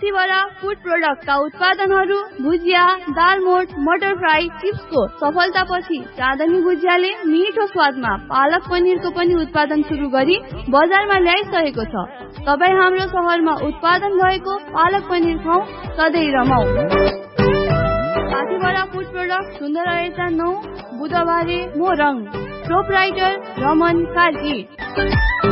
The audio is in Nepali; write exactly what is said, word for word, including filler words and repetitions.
साथीभरा फूड प्रोडक्टका उत्पादनहरू भुजिया, दालमोट, मटर फ्राई, चिप्सको सफलतापछि चाँदनी भुजियाले मिठो स्वादमा पालक पनिरको पनि उत्पादन सुरु गरी बजारमा ल्याइसकेको छ। तपाईँ हाम्रो शहरमा उत्पादन भएको पालक पनिर खाऊ, सधैँ रमाऊ। साथीभरा फूड प्रोडक्ट सुन्दर रहेछ नौ बुधबारे मोरङ, प्रोपराइटर रमन कार्की।